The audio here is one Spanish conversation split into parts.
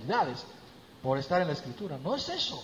responsabilidades por estar en la Escritura. No es eso.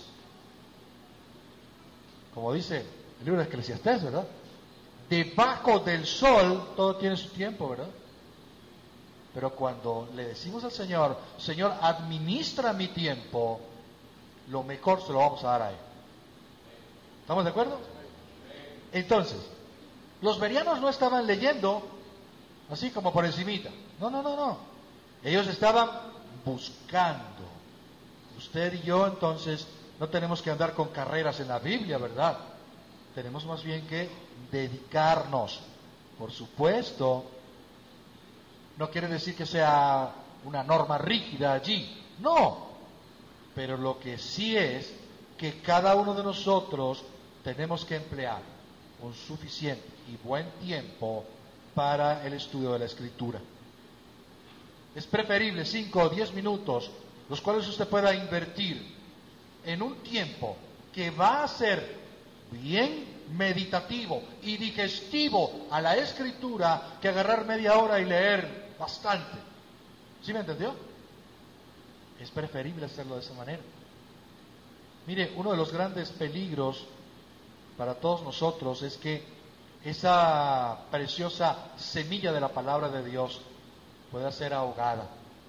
Como dice el libro de Eclesiastés, ¿verdad? Debajo del sol todo tiene su tiempo, ¿verdad? Pero cuando le decimos al Señor, Señor, administra mi tiempo, lo mejor se lo vamos a dar a Él. ¿Estamos de acuerdo? Entonces, los bereanos no estaban leyendo así como por encimita. No. Ellos estaban buscando. Usted y yo, entonces, no tenemos que andar con carreras en la Biblia, ¿verdad? Tenemos más bien que dedicarnos. Por supuesto, no quiere decir que sea una norma rígida allí. No. Pero lo que sí es que cada uno de nosotros tenemos que emplear un suficiente y buen tiempo para el estudio de la Escritura. Es preferible 5 o 10 minutos, los cuales usted pueda invertir en un tiempo que va a ser bien meditativo y digestivo a la Escritura, que agarrar media hora y leer bastante. ¿Sí me entendió? Es preferible hacerlo de esa manera. Mire, uno de los grandes peligros para todos nosotros es que esa preciosa semilla de la palabra de Dios pueda ser ahogada.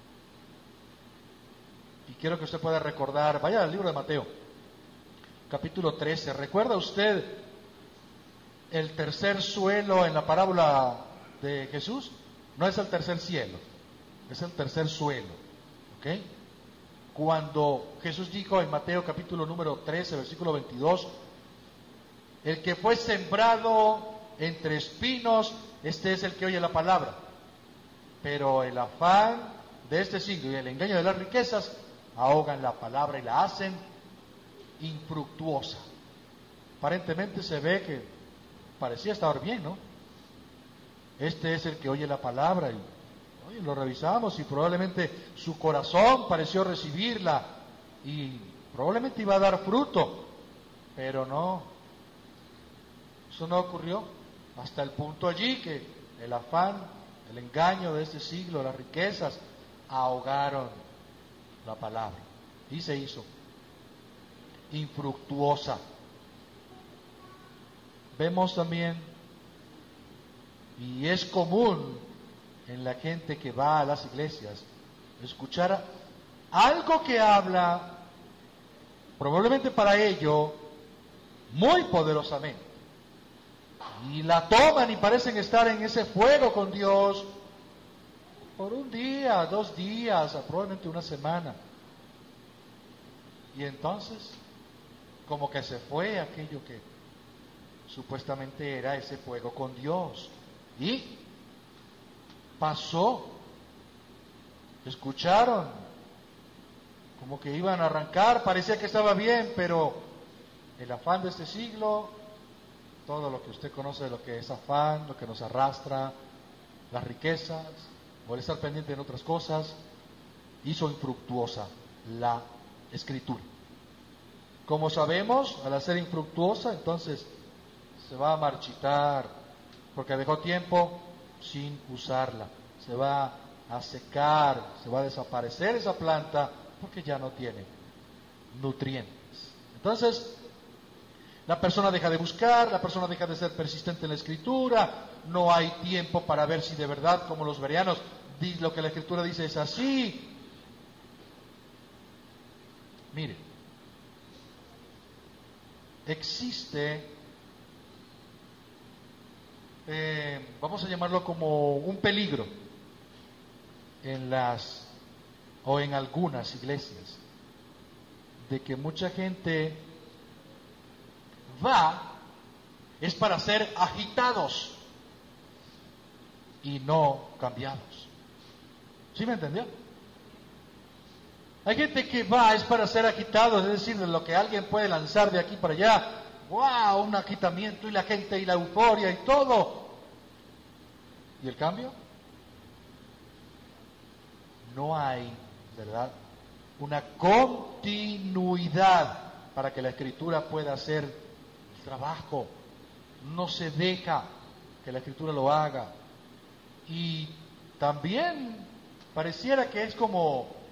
Y quiero que usted pueda recordar, vaya al libro de Mateo, capítulo 13. ¿Recuerda usted el tercer suelo en la parábola de Jesús? No es el tercer cielo, es el tercer suelo. ¿Ok? Cuando Jesús dijo en Mateo capítulo número 13, versículo 22, el que fue sembrado entre espinos, este es el que oye la palabra, pero el afán de este siglo y el engaño de las riquezas ahogan la palabra y la hacen infructuosa. Aparentemente se ve que parecía estar bien, ¿no? Este es el que oye la palabra y oye, lo revisamos y probablemente su corazón pareció recibirla y probablemente iba a dar fruto, pero no, eso no ocurrió hasta el punto allí que el afán, el engaño de este siglo, las riquezas ahogaron la palabra y se hizo infructuosa. Vemos también, y es común en la gente que va a las iglesias, escuchar algo que habla, probablemente para ello, muy poderosamente. Y la toman y parecen estar en ese fuego con Dios por un día, 2 días, probablemente una semana. Y entonces, como que se fue aquello que supuestamente era ese fuego con Dios. Y pasó, escucharon, como que iban a arrancar, parecía que estaba bien, pero el afán de este siglo, todo lo que usted conoce de lo que es afán, lo que nos arrastra, las riquezas, o el estar pendiente en otras cosas, hizo infructuosa la Escritura. Como sabemos, al hacer infructuosa, entonces se va a marchitar, porque dejó tiempo sin usarla. Se va a secar, se va a desaparecer esa planta, porque ya no tiene nutrientes. Entonces, la persona deja de buscar, la persona deja de ser persistente en la Escritura, no hay tiempo para ver si de verdad, como los bereanos, lo que la Escritura dice es así. Mire, existe, vamos a llamarlo como un peligro en las o en algunas iglesias, de que mucha gente va es para ser agitados y no cambiados. ¿Sí me entendió? Hay gente que va es para ser agitados, es decir, de lo que alguien puede lanzar de aquí para allá, ¡wow! Un agitamiento y la gente y la euforia y todo. ¿Y el cambio? No hay, ¿verdad?, una continuidad para que la Escritura pueda hacer el trabajo. No se deja que la Escritura lo haga. Y también pareciera que es como